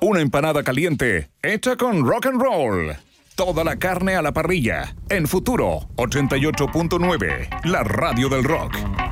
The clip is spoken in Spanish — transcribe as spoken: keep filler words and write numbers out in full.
Una empanada caliente hecha con rock and roll. Toda la carne a la parrilla. En Futuro ochenta y ocho punto nueve, la radio del rock.